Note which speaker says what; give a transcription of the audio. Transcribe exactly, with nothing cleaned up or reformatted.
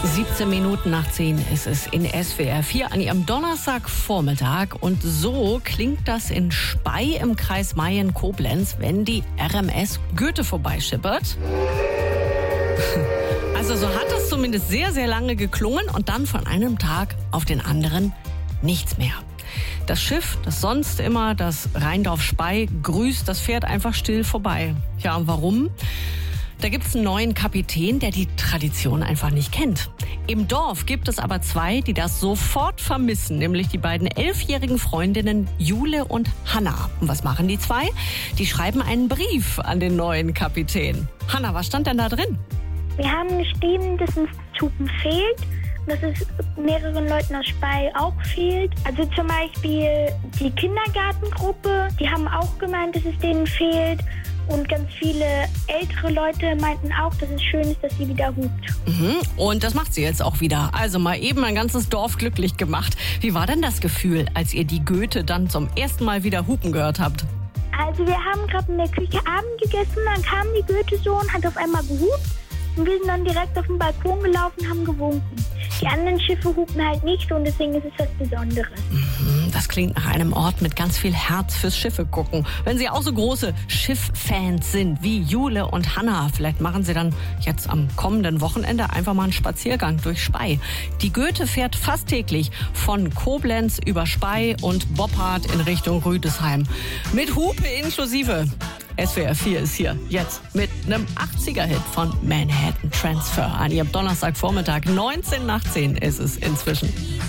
Speaker 1: siebzehn Minuten nach zehn ist es in S W R vier an Ihrem Donnerstagvormittag. Und so klingt das in Spey im Kreis Mayen-Koblenz, wenn die R M S Goethe vorbeischippert. Also so hat es zumindest sehr, sehr lange geklungen und dann von einem Tag auf den anderen nichts mehr. Das Schiff, das sonst immer das Rheindorf-Spey grüßt, das fährt einfach still vorbei. Ja, und warum? Da gibt es einen neuen Kapitän, der die Tradition einfach nicht kennt. Im Dorf gibt es aber zwei, die das sofort vermissen, nämlich die beiden elfjährigen Freundinnen Jule und Hanna. Und was machen die zwei? Die schreiben einen Brief an den neuen Kapitän. Hanna, was stand denn da drin?
Speaker 2: Wir haben geschrieben, dass uns Tupen fehlt, dass es mehreren Leuten aus Spey auch fehlt. Also zum Beispiel die Kindergartengruppe, die haben auch gemeint, dass es denen fehlt. Und ganz viele ältere Leute meinten auch, dass es schön ist, dass sie wieder hupt.
Speaker 1: Mhm. Und das macht sie jetzt auch wieder. Also mal eben ein ganzes Dorf glücklich gemacht. Wie war denn das Gefühl, als ihr die Goethe dann zum ersten Mal wieder hupen gehört habt?
Speaker 2: Also wir haben gerade in der Küche Abend gegessen, dann kam die Goethe so und hat auf einmal gehupt. Und wir sind dann direkt auf den Balkon gelaufen und haben gewunken. Die anderen Schiffe hupen halt nicht so und deswegen ist es was Besonderes.
Speaker 1: Das klingt nach einem Ort mit ganz viel Herz fürs Schiffe gucken. Wenn Sie auch so große Schifffans sind wie Jule und Hanna, vielleicht machen Sie dann jetzt am kommenden Wochenende einfach mal einen Spaziergang durch Spey. Die Goethe fährt fast täglich von Koblenz über Spey und Boppard in Richtung Rüdesheim. Mit Hupe inklusive. S W R vier ist hier jetzt mit einem achtziger-Hit von Manhattan Transfer an Ihrem Donnerstagvormittag. neunzehn nach zehn ist es inzwischen.